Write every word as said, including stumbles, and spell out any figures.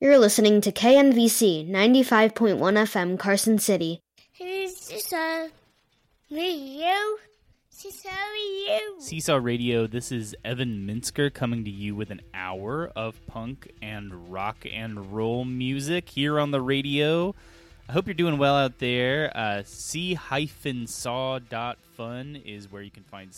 You're listening to K N V C ninety-five point one F M Carson City. Seesaw Radio. Seesaw Radio. Seesaw Radio, this is Evan Minsker coming to you with an hour of punk and rock and roll music here on the radio. I hope you're doing well out there. Uh, C saw dot fun is where you can find